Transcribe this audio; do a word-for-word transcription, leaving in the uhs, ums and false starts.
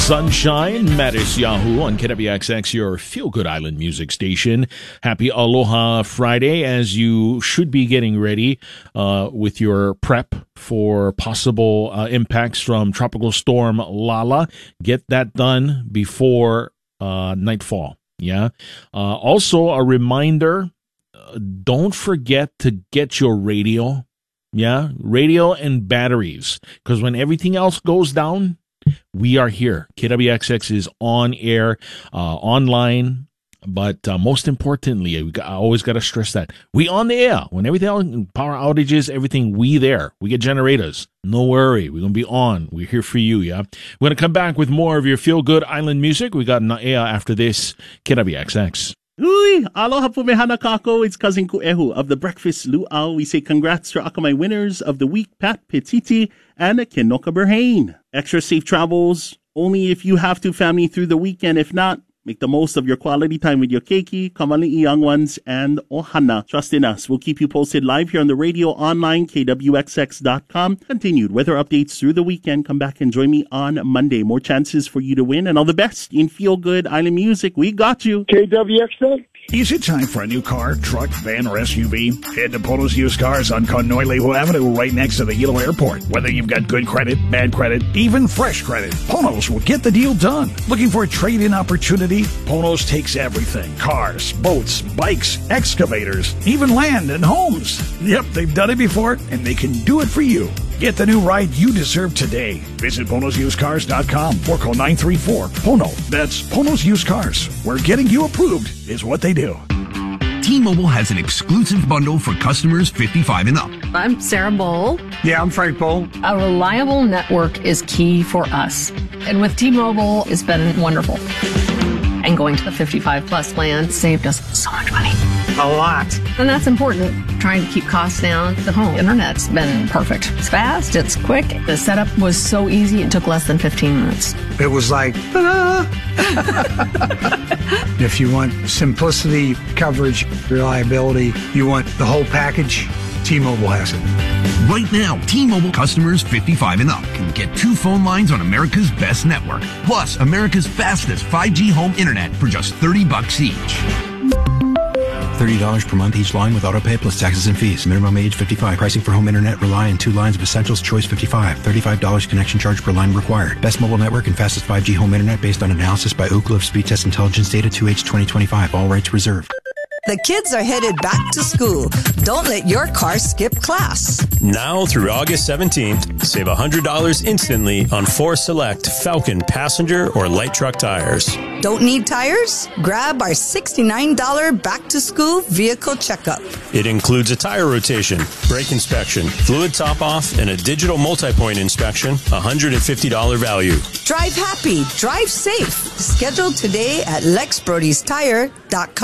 Sunshine, Mattis Yahoo on K W X X, your feel-good island music station. Happy Aloha Friday as you should be getting ready uh, with your prep for possible uh, impacts from Tropical Storm Lala. Get that done before uh, nightfall. Yeah. Uh, also, a reminder, uh, don't forget to get your radio. Yeah, radio and batteries, because when everything else goes down, we are here. K W X X is on air, uh, online, but uh, most importantly, we got, I always got to stress that we on the air. When everything else, power outages, everything, we there. We get generators. No worry, we're gonna be on. We're here for you. Yeah, we're gonna come back with more of your feel good island music. We got an air after this. K W X X. Uy, aloha po mehana kako. It's Cousin Kuehu of the Breakfast Luau. We say congrats to Akamai winners of the week, Pat Petiti and Kinoka Berhain. Extra safe travels only if you have to, family, through the weekend. If not, make the most of your quality time with your keiki, kamali'i young ones, and ohana. Trust in us. We'll keep you posted live here on the radio, online, K W X X dot com. Continued weather updates through the weekend. Come back and join me on Monday. More chances for you to win, and all the best in Feel Good Island Music. We got you. K W X X. Is it time for a new car, truck, van, or S U V? Head to Pono's Used Cars on Conoilehu Avenue right next to the Hilo Airport. Whether you've got good credit, bad credit, even fresh credit, Pono's will get the deal done. Looking for a trade-in opportunity? Pono's takes everything. Cars, boats, bikes, excavators, even land and homes. Yep, they've done it before, and they can do it for you. Get the new ride you deserve today. Visit Ponos Used Cars dot com or call nine three four, P O N O. That's Ponos Used Cars, where getting you approved is what they do. T-Mobile has an exclusive bundle for customers fifty-five and up. I'm Sarah Bowl. Yeah, I'm Frank Bowl. A reliable network is key for us. And with T-Mobile, it's been wonderful. And going to the fifty-five plus plan saved us so much money. A lot. And that's important. Trying to keep costs down. The home internet's been perfect. It's fast, it's quick. The setup was so easy, it took less than fifteen minutes. It was like, ta-da! If you want simplicity, coverage, reliability, you want the whole package, T-Mobile has it. Right now, T-Mobile customers fifty-five and up can get two phone lines on America's best network, plus America's fastest five G home internet for just thirty bucks each. thirty dollars per month each line with autopay plus taxes and fees. Minimum age fifty-five. Pricing for home internet rely on two lines of Essentials Choice fifty-five. thirty-five dollars connection charge per line required. Best mobile network and fastest five G home internet based on analysis by Ookla of Speed Test Intelligence Data two H twenty twenty-five. All rights reserved. The kids are headed back to school. Don't let your car skip class. Now through August seventeenth, save one hundred dollars instantly on four select Falcon passenger or light truck tires. Don't need tires? Grab our sixty-nine dollars back-to-school vehicle checkup. It includes a tire rotation, brake inspection, fluid top-off, and a digital multi-point inspection, one hundred fifty dollars value. Drive happy. Drive safe. Schedule today at lex brodys tire dot com.